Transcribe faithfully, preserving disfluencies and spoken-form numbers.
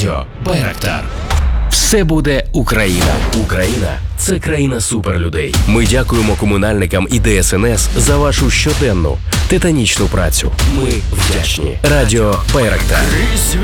Радіо Байрактар. Все буде Україна. Україна – це країна суперлюдей. Ми дякуємо комунальникам і Де Ес Ен Ес за вашу щоденну титанічну працю. Ми вдячні. Радіо Байрактар.